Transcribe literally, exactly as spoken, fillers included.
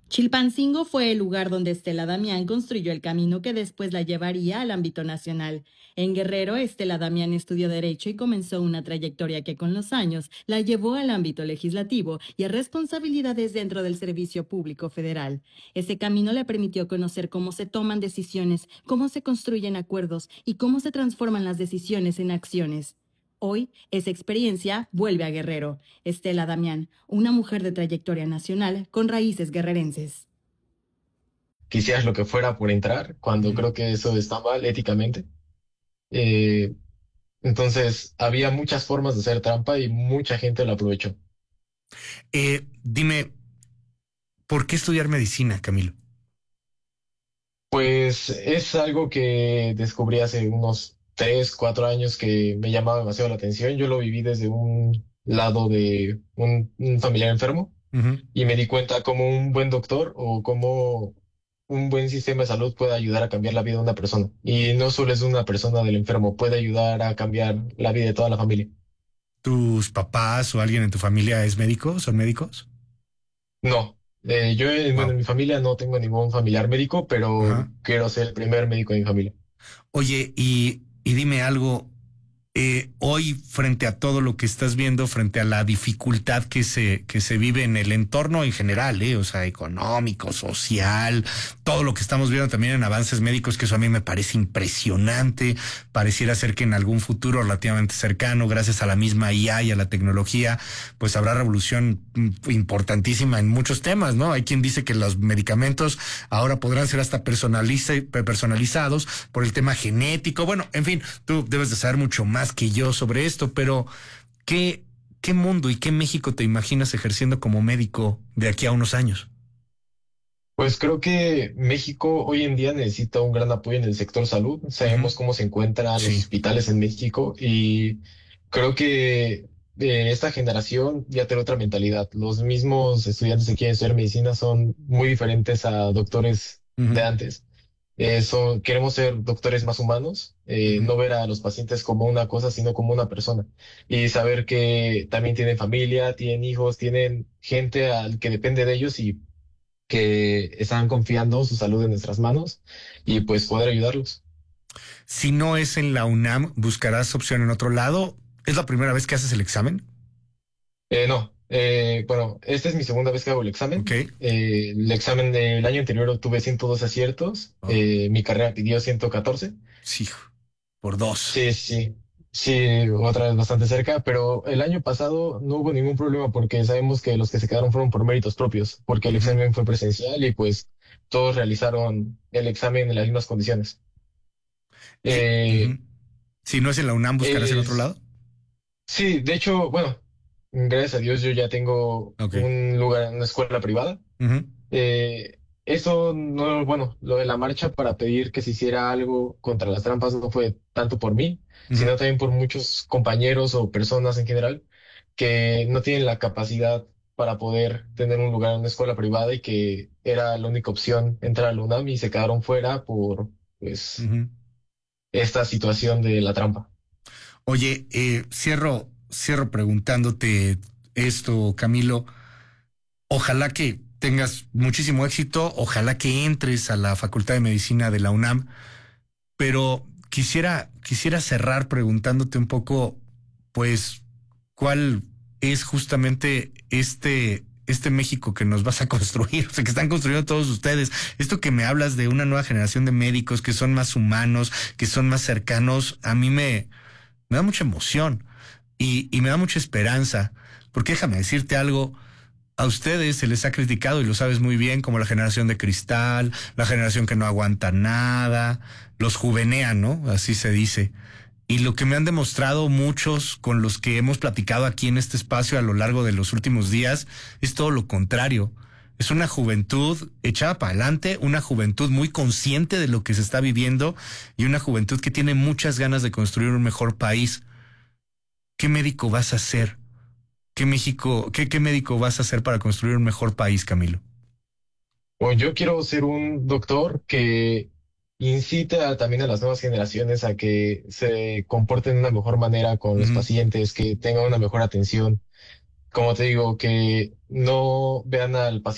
Chilpancingo fue el lugar donde Estela Damián construyó el camino que después la llevaría al ámbito nacional. En Guerrero, Estela Damián estudió Derecho y comenzó una trayectoria que con los años la llevó al ámbito legislativo y a responsabilidades dentro del Servicio Público Federal. Ese camino le permitió conocer cómo se toman decisiones, cómo se construyen acuerdos y cómo se transforman las decisiones en acciones. Hoy, esa experiencia vuelve a Guerrero. Estela Damián, una mujer de trayectoria nacional con raíces guerrerenses. Quisieras lo que fuera por entrar, cuando Ujú. creo que eso está mal éticamente. Eh, entonces, había muchas formas de hacer trampa y mucha gente lo aprovechó. Eh, dime, ¿por qué estudiar medicina, Camilo? Pues es algo que descubrí hace unos tres, cuatro años que me llamaba demasiado la atención. Yo lo viví desde un lado de un, un familiar enfermo Ujú. y me di cuenta cómo un buen doctor o cómo un buen sistema de salud puede ayudar a cambiar la vida de una persona. Y no solo es de una persona del enfermo, puede ayudar a cambiar la vida de toda la familia. ¿Tus papás o alguien en tu familia es médico? ¿Son médicos? No, eh, yo en, bueno, Wow. en mi familia no tengo ningún familiar médico, pero Ajá. quiero ser el primer médico de mi familia. Oye, y, y dime algo. Eh, hoy, frente a todo lo que estás viendo, frente a la dificultad que se, que se vive en el entorno en general, eh, o sea, económico, social, todo lo que estamos viendo también en avances médicos, que eso a mí me parece impresionante. Pareciera ser que en algún futuro relativamente cercano, gracias a la misma I A y a la tecnología, pues habrá revolución mm, importantísima en muchos temas, ¿no? Hay quien dice que los medicamentos ahora podrán ser hasta personalice- personalizados por el tema genético. Bueno, en fin, tú debes de saber mucho más que yo sobre esto, pero ¿qué, qué mundo y qué México te imaginas ejerciendo como médico de aquí a unos años? Pues creo que México hoy en día necesita un gran apoyo en el sector salud. Ujú. Sabemos cómo se encuentran los Sí. hospitales en México y creo que eh, esta generación ya tiene otra mentalidad. Los mismos estudiantes que quieren estudiar medicina son muy diferentes a doctores de Ujú. antes. Eh, son- queremos ser doctores más humanos, eh, Ujú. no ver a los pacientes como una cosa, sino como una persona. Y saber que también tienen familia, tienen hijos, tienen gente al que depende de ellos y que están confiando su salud en nuestras manos y pues poder ayudarlos. Si no es en la UNAM, ¿buscarás opción en otro lado? ¿Es la primera vez que haces el examen? Eh, no, eh, bueno, esta es mi segunda vez que hago el Ok. examen. Eh, el examen del año anterior obtuve ciento dos aciertos, Oh, eh, mi carrera pidió ciento catorce. sí, por dos. Sí, sí, sí, otra vez bastante cerca, pero el año pasado no hubo ningún problema porque sabemos que los que se quedaron fueron por méritos propios, porque el Ujú. examen fue presencial y pues todos realizaron el examen en las mismas condiciones. Y, Eh, ujú. Si no es en la UNAM, ¿buscarás en otro es, lado? sí, de hecho, bueno, gracias a Dios yo ya tengo Ok. un lugar en una escuela privada. Ujú. Eh, eso no, bueno, lo de la marcha para pedir que se hiciera algo contra las trampas no fue tanto por mí, Ujú. sino también por muchos compañeros o personas en general que no tienen la capacidad para poder tener un lugar en una escuela privada y que era la única opción entrar a la UNAM y se quedaron fuera por, pues, Ujú. esta situación de la trampa. Oye, eh, cierro, cierro preguntándote esto, Camilo. Ojalá que tengas muchísimo éxito, ojalá que entres a la Facultad de Medicina de la UNAM, pero quisiera, quisiera cerrar preguntándote un poco, pues, ¿cuál es justamente este, este México que nos vas a construir? O sea, que están construyendo todos ustedes. Esto que me hablas de una nueva generación de médicos que son más humanos, que son más cercanos, a mí me, me da mucha emoción y, y me da mucha esperanza, porque déjame decirte algo. A ustedes se les ha criticado, y lo sabes muy bien, como la generación de cristal, la generación que no aguanta nada, los juvenean, ¿no? Así se dice. Y lo que me han demostrado muchos con los que hemos platicado aquí en este espacio a lo largo de los últimos días es todo lo contrario. Es una juventud echada para adelante, una juventud muy consciente de lo que se está viviendo y una juventud que tiene muchas ganas de construir un mejor país. ¿Qué médico vas a ser? ¿Qué México, qué, qué médico vas a hacer para construir un mejor país, Camilo? O yo quiero ser un doctor que incite a- también a las nuevas generaciones a que se comporten de una mejor manera con los Ujú. pacientes, que tengan una mejor atención. Como te digo, que no vean al paciente